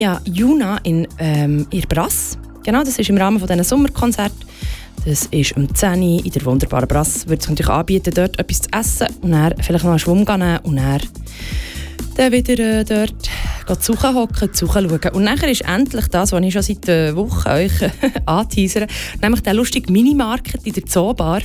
Ja, Juna in Brass. Genau, das ist im Rahmen von diesen Sommerkonzert. Das ist um 10 Uhr in der wunderbaren Brass. Würde es natürlich anbieten, dort etwas zu essen und dann vielleicht noch einen Schwung gehen und dann wieder dort hocken, schauen. Und nachher ist endlich das, was ich schon seit Wochen euch anteasere, nämlich der lustige Minimarket in der Zoobar.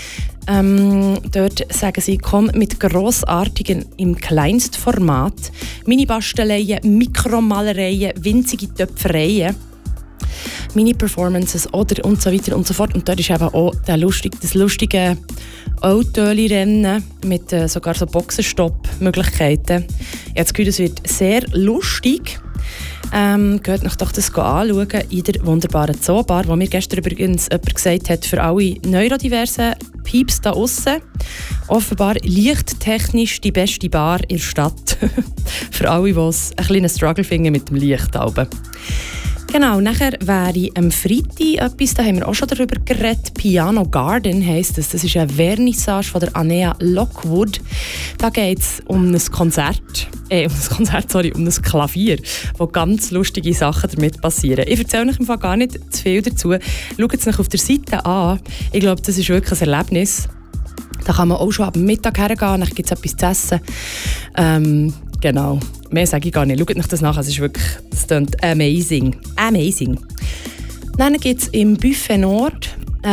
Dort sagen sie, komm mit grossartigen im Kleinstformat, Mini-Basteleien, Mikromalereien, winzige Töpfereien, Mini-Performances oder und so weiter und so fort. Und dort ist eben auch das lustige Autoli-Rennen mit sogar so Boxenstopp-Möglichkeiten. Ich habe das Gefühl, es wird sehr lustig. Geht euch doch das anschauen in der wunderbaren Zoobar, wo mir gestern übrigens jemand gesagt hat, für alle neurodiversen Pieps da aussen, offenbar lichttechnisch die beste Bar in der Stadt. Für alle, die es ein kleinen Struggle finden mit dem Licht. Genau, nachher wäre am Freitag etwas, da haben wir auch schon darüber geredet. Piano Garden heisst das. Das ist eine Vernissage von der Anea Lockwood. Da geht es um ein Konzert, um ein Klavier, wo ganz lustige Sachen damit passieren. Ich erzähle euch im Fall gar nicht zu viel dazu. Schaut es euch auf der Seite an. Ich glaube, das ist wirklich ein Erlebnis. Da kann man auch schon ab Mittag hergehen, dann gibt es etwas zu essen. Genau, mehr sage ich gar nicht. Schaut euch das nach, es ist wirklich, das klingt amazing. Amazing. Dann gibt es im Buffet Nord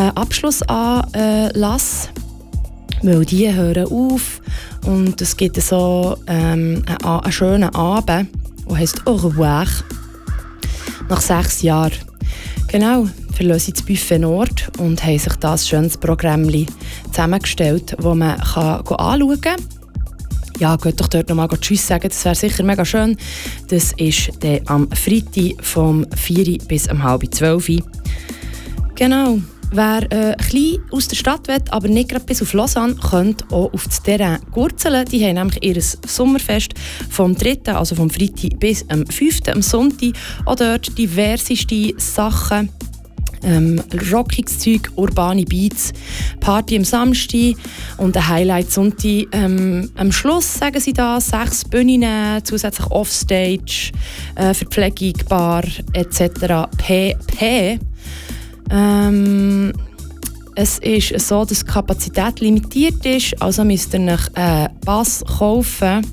Abschlussanlass, weil die hören auf und es gibt so einen schönen Abend, der heisst Au revoir, nach 6 Jahren. Genau, verlassen das Buffet Nord und haben sich das schönes Programm zusammengestellt, das man anschauen kann. Ja, geht doch dort nochmal Tschüss sagen, das wäre sicher mega schön. Das ist dann am Freitag vom 4 bis um 11:30. Genau. Wer ein bisschen aus der Stadt will, aber nicht gerade bis auf Lausanne, könnte auch auf das Terrain Gurzeln. Die haben nämlich ihr Sommerfest vom 3., also vom Freitag bis am 5., am Sonntag. Auch dort diverseste Sachen. Rockiges Zeug, urbane Beats, Party am Samstag und ein Highlight Sonntag. Am Schluss sagen sie da 6 Bühnen, zusätzlich Offstage, Verpflegung, Bar etc. pp. Es ist so, dass die Kapazität limitiert ist, also müsst ihr euch einen Pass kaufen.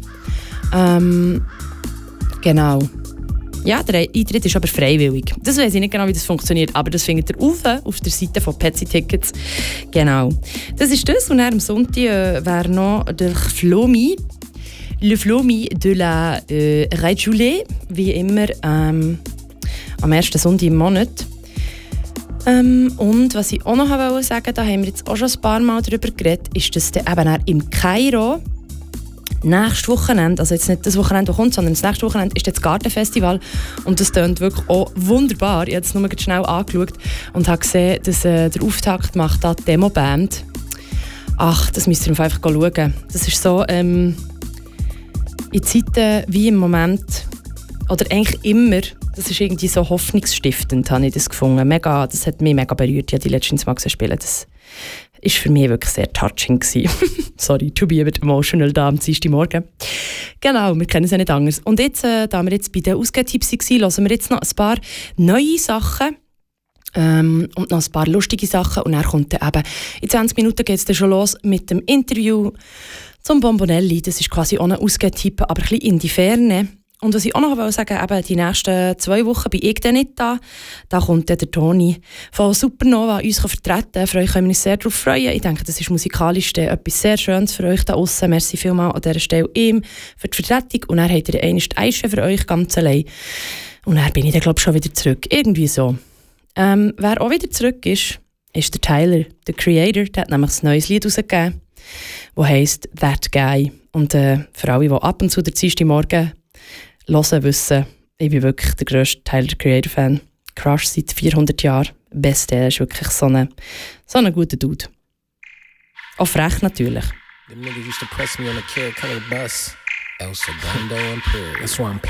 Genau. Ja, der Eintritt ist aber freiwillig. Das weiss ich nicht genau, wie das funktioniert, aber das findet ihr auf der Seite von Petsy Tickets. Genau. Das ist das. Und dann am Sonntag wäre noch der Flomi. Le Flomi de la Réjoulet, wie immer am ersten Sonntag im Monat. Und was ich auch noch sagen wollte, da haben wir jetzt auch schon ein paar Mal darüber geredet, ist, dass dann eben im Kairo nächstes Wochenende, also jetzt nicht das Wochenende, das kommt, sondern das nächste Wochenende ist das Gartenfestival und das klingt wirklich auch wunderbar. Ich habe es nur schnell angeschaut und habe gesehen, dass der Auftakt macht da die Demoband. Ach, das müsst ihr einfach schauen. Das ist so in Zeiten wie im Moment, oder eigentlich immer, das ist irgendwie so hoffnungsstiftend, habe ich das gefunden. Mega, das hat mich mega berührt. Ich habe die letztens mal spielen. Das war für mich wirklich sehr touching gewesen. Sorry, to be a bit emotional da am Dienstagmorgen. Genau, wir kennen es ja nicht anders. Und jetzt, da wir jetzt bei den Ausgehtipps waren, hören wir jetzt noch ein paar neue Sachen und noch ein paar lustige Sachen. Und dann kommt dann eben, in 20 Minuten geht es dann schon los mit dem Interview zum Bombonelli. Das ist quasi ohne Ausgehtipp, aber ein bisschen in die Ferne. Und was ich auch noch sagen wollte, eben die nächsten 2 Wochen bin ich dann nicht da. Da kommt dann der Toni von Supernova uns vertreten. Für euch können wir uns sehr darauf freuen. Ich denke, das ist musikalisch etwas sehr Schönes für euch da draussen. Merci vielmals an dieser Stelle ihm für die Vertretung. Und dann habt ihr einmal die Eische für euch ganz allein. Und dann bin ich dann, glaube ich, schon wieder zurück. Irgendwie so. Wer auch wieder zurück ist der Tyler, der Creator. Der hat nämlich ein neues Lied rausgegeben, das heisst «That Guy». Und für alle, die ab und zu der Dienstagmorgen hören, wissen, ich bin wirklich der grösste Tyler Creator-Fan. Crush seit 400 Jahren. Beste, er ist wirklich so ein guter Dude. Auch frech natürlich. Them niggas used to press me on the Kill Color bus. El Segundo and Perry. That's why I'm